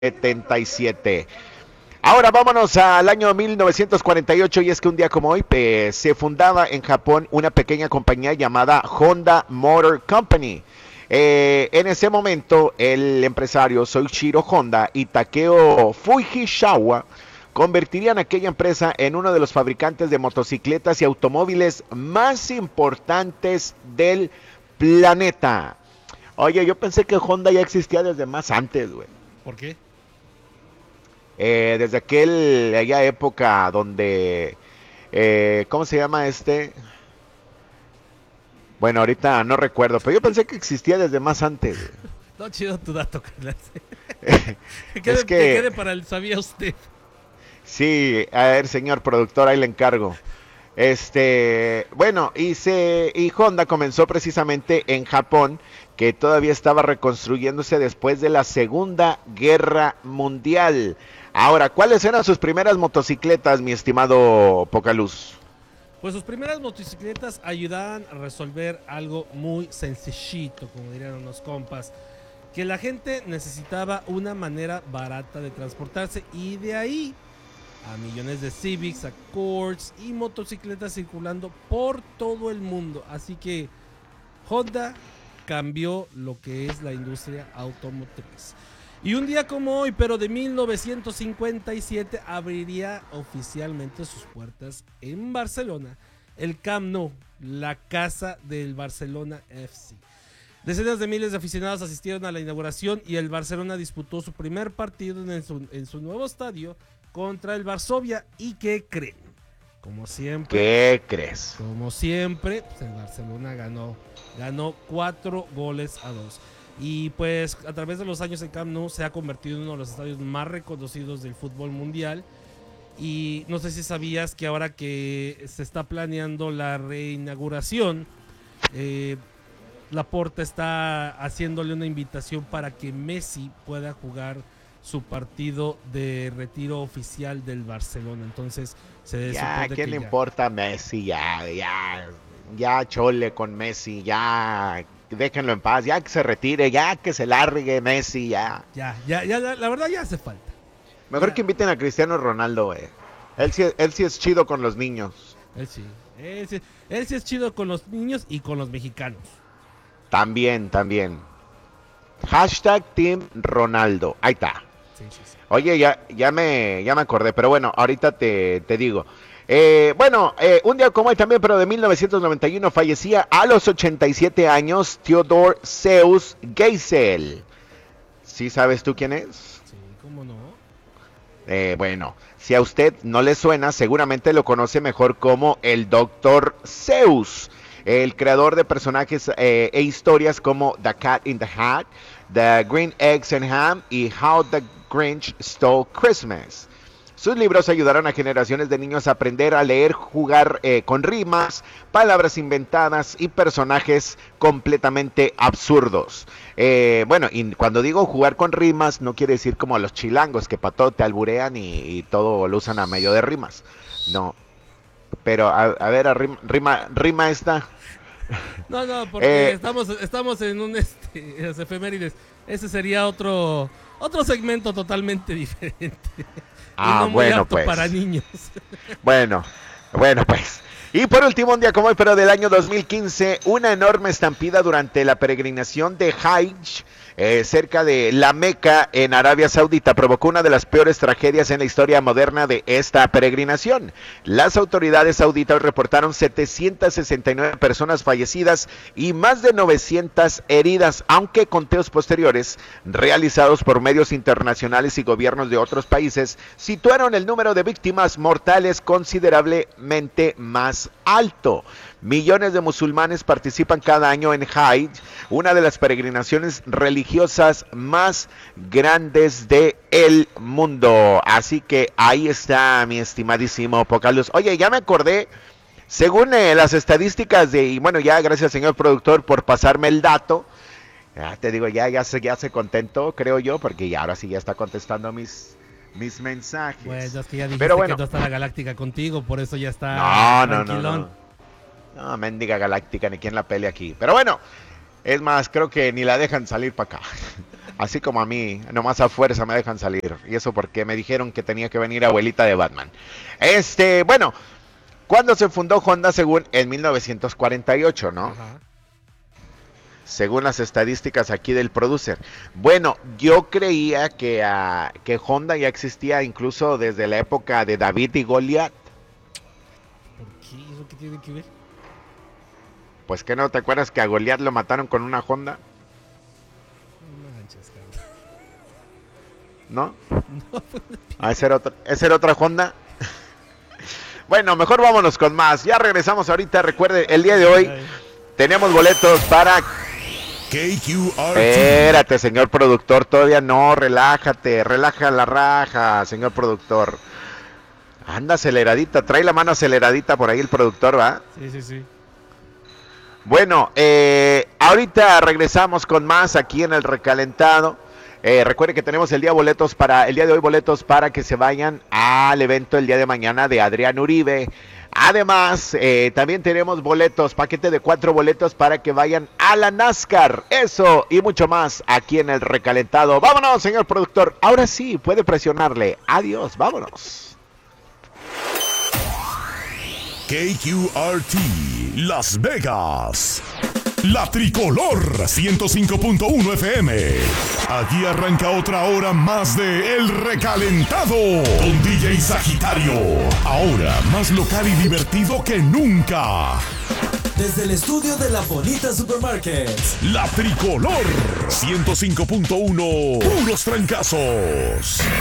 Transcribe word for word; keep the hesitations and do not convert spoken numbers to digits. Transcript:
setenta y siete. Ahora vámonos al año mil novecientos cuarenta y ocho y es que un día como hoy pues, se fundaba en Japón una pequeña compañía llamada Honda Motor Company. Eh, en ese momento el empresario Soichiro Honda y Takeo Fujisawa convertirían aquella empresa en uno de los fabricantes de motocicletas y automóviles más importantes del planeta. Oye, yo pensé que Honda ya existía desde más antes, güey. ¿Por qué? Eh, desde aquel, aquella época donde, eh, ¿cómo se llama este? Bueno, ahorita no recuerdo, pero yo pensé que existía desde más antes. No, chido tu dato, Carlas. Que Es quede, que que, quede para el sabía usted. sí, a ver, señor productor, ahí le encargo. Este, bueno, y, se, y Honda comenzó precisamente en Japón, que todavía estaba reconstruyéndose después de la Segunda Guerra Mundial. Ahora, ¿cuáles eran sus primeras motocicletas, mi estimado Pocaluz? Pues sus primeras motocicletas ayudaban a resolver algo muy sencillito, como dirían unos compas, que la gente necesitaba una manera barata de transportarse y de ahí a millones de Civics, Accords y motocicletas circulando por todo el mundo. Así que Honda cambió lo que es la industria automotriz. Y un día como hoy, pero de mil novecientos cincuenta y siete, abriría oficialmente sus puertas en Barcelona el Camp Nou, la casa del Barcelona F C. Decenas de miles de aficionados asistieron a la inauguración y el Barcelona disputó su primer partido en su, en su nuevo estadio contra el Varsovia. ¿Y qué creen? Como siempre, ¿Qué crees? como siempre, pues el Barcelona ganó. Ganó cuatro goles a dos. Y pues a través de los años el Camp Nou se ha convertido en uno de los estadios más reconocidos del fútbol mundial. Y no sé si sabías que ahora que se está planeando la reinauguración, eh, Laporta está haciéndole una invitación para que Messi pueda jugar su partido de retiro oficial del Barcelona. Entonces se Ya, supone ¿quién que le ya. importa a Messi? Ya, ya, ya chole con Messi, ya, déjenlo en paz, ya que se retire, ya que se largue Messi, ya. Ya, ya, ya, la, la verdad ya hace falta. Mejor que Ya, inviten a Cristiano Ronaldo, eh. Él sí, él sí es chido con los niños. él sí. Él sí, él sí es chido con los niños y con los mexicanos. También, también. Hashtag Team Ronaldo. Ahí está. Sí, sí, sí. Oye, ya, ya, me, ya me acordé, pero bueno, ahorita te, te digo. Eh, bueno, eh, un día como hoy también, pero de mil novecientos noventa y uno, fallecía a los ochenta y siete años Theodor Seuss Geisel. ¿Sí sabes tú quién es? Sí, cómo no. Eh, bueno, si a usted no le suena, seguramente lo conoce mejor como el Doctor Seuss, el creador de personajes eh, e historias como The Cat in the Hat, The Green Eggs and Ham y How the Grinch Stole Christmas. Sus libros ayudaron a generaciones de niños a aprender a leer, jugar eh, con rimas, palabras inventadas y personajes completamente absurdos. Eh, bueno, y cuando digo jugar con rimas, no quiere decir como a los chilangos, que para todo te alburean y, y todo lo usan a medio de rimas. No, pero a, a ver, a rima, rima, rima esta. No, no, porque Eh, estamos, estamos en un este, en las efemérides. Ese sería otro, otro segmento totalmente diferente. Y ah, no muy bueno, apto para pues. niños. Bueno, bueno, pues. Y por último, un día como hoy, pero del año dos mil quince, una enorme estampida durante la peregrinación de Hajj, eh, cerca de la Meca, en Arabia Saudita, provocó una de las peores tragedias en la historia moderna de esta peregrinación. Las autoridades sauditas reportaron setecientas sesenta y nueve personas fallecidas y más de novecientas heridas, aunque conteos posteriores, realizados por medios internacionales y gobiernos de otros países, situaron el número de víctimas mortales considerablemente más alto. Millones de musulmanes participan cada año en Hajj, una de las peregrinaciones religiosas más grandes del mundo. Así que ahí está, mi estimadísimo Pocalus. Oye, ya me acordé, según eh, las estadísticas de, y bueno, ya gracias señor productor por pasarme el dato. Ya te digo, ya, ya, se, ya se contentó, creo yo, porque ya ahora sí ya está contestando mis, mis mensajes. Bueno, es que ya Pero dijiste que bueno, no está la Galáctica contigo, por eso ya está no, no, no, tranquilón. no. No, mendiga galáctica, ni quien la pele aquí. Pero bueno, es más, creo que ni la dejan salir para acá. Así como a mí, nomás a fuerza me dejan salir. Y eso porque me dijeron que tenía que venir abuelita de Batman. Este, bueno, ¿cuándo se fundó Honda? Según en mil novecientos cuarenta y ocho, ¿no? Ajá. Según las estadísticas aquí del producer. Bueno, yo creía que, uh, que Honda ya existía incluso desde la época de David y Goliat. ¿Por qué? ¿Eso qué tiene que ver? Pues que no te acuerdas que a Goliat lo mataron con una Honda, No manches, cabrón. ¿no? No, Ah, esa era otra, esa era otra Honda. Bueno, mejor vámonos con más. Ya regresamos ahorita. Recuerde, el día de hoy ay, tenemos boletos para... K Q R T. Espérate, señor productor, todavía no, relájate, relaja la raja, señor productor. Anda aceleradita, trae la mano aceleradita por ahí el productor, ¿va? sí, sí, sí. Bueno, eh, ahorita regresamos con más aquí en el recalentado. Eh, recuerde que tenemos el día boletos para el día de hoy boletos para que se vayan al evento el día de mañana de Adrián Uribe. Además, eh, también tenemos boletos, paquete de cuatro boletos para que vayan a la NASCAR. Eso y mucho más aquí en el recalentado. Vámonos, señor productor. Ahora sí, puede presionarle. Adiós, vámonos. K Q R T, Las Vegas. La Tricolor ciento cinco punto uno F M. Aquí arranca otra hora más de El Recalentado con D J Sagitario. Ahora más local y divertido que nunca. Desde el estudio de La Bonita Supermarket. La Tricolor ciento cinco punto uno. Puros trancazos.